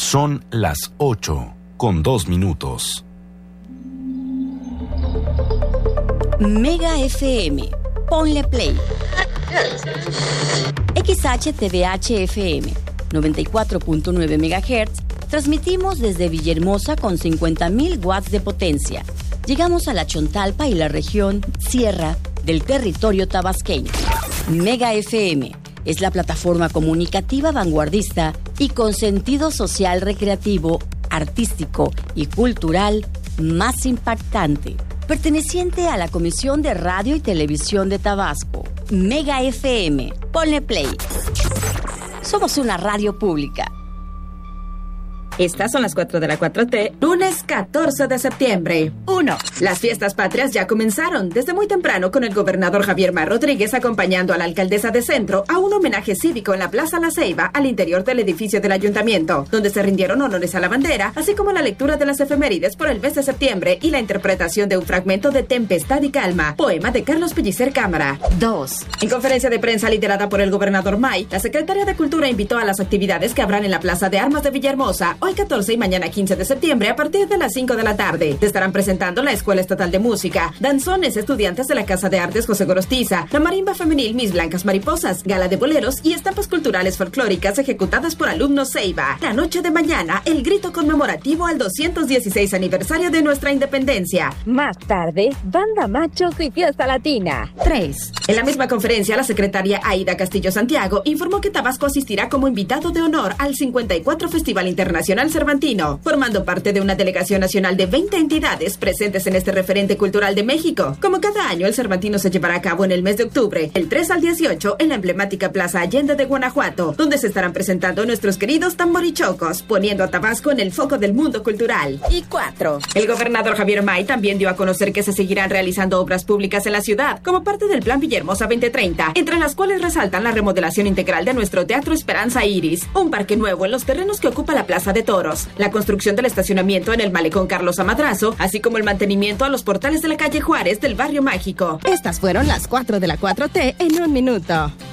Son las 8:02. Mega FM. Ponle play. XHTVH-FM 94.9 MHz. Transmitimos desde Villahermosa con 50.000 watts de potencia. Llegamos a la Chontalpa y la región Sierra del territorio tabasqueño. Mega FM es la plataforma comunicativa vanguardista y con sentido social, recreativo, artístico y cultural más impactante, perteneciente a la Comisión de Radio y Televisión de Tabasco. Mega FM. Ponle play. Somos una radio pública. Estas son las 4 de la 4T, lunes 14 de septiembre. 1. Las fiestas patrias ya comenzaron desde muy temprano con el gobernador Javier May Rodríguez acompañando a la alcaldesa de Centro a un homenaje cívico en la Plaza La Ceiba al interior del edificio del ayuntamiento, donde se rindieron honores a la bandera, así como la lectura de las efemérides por el mes de septiembre y la interpretación de un fragmento de Tempestad y Calma, poema de Carlos Pellicer Cámara. 2. En conferencia de prensa liderada por el gobernador May, la secretaria de Cultura invitó a las actividades que habrán en la Plaza de Armas de Villahermosa hoy 14 y mañana 15 de septiembre a partir de las 5 de la tarde. Se estarán presentando la Escuela Estatal de Música, danzones, estudiantes de la Casa de Artes José Gorostiza, la marimba femenil Mis Blancas Mariposas, gala de boleros y estampas culturales folclóricas ejecutadas por alumnos Ceiba. La noche de mañana, el grito conmemorativo al 216 aniversario de nuestra independencia. Más tarde, banda machos y fiesta latina. 3. En la misma conferencia, la secretaria Aida Castillo Santiago informó que Tabasco asistirá como invitado de honor al 54 Festival Internacional Cervantino, formando parte de una delegación nacional de 20 entidades presentes en este referente cultural de México. Como cada año, el Cervantino se llevará a cabo en el mes de octubre, el 3 al 18, en la emblemática Plaza Allende de Guanajuato, donde se estarán presentando nuestros queridos tamborichocos, poniendo a Tabasco en el foco del mundo cultural. Y 4. El gobernador Javier May también dio a conocer que se seguirán realizando obras públicas en la ciudad, como parte del Plan Villahermosa 2030, entre las cuales resaltan la remodelación integral de nuestro Teatro Esperanza Iris, un parque nuevo en los terrenos que ocupa la Plaza de Toros, la construcción del estacionamiento en el Malecón Carlos Amadrazo, así como el mantenimiento a los portales de la calle Juárez del Barrio Mágico. Estas fueron las 4 de la 4T en un minuto.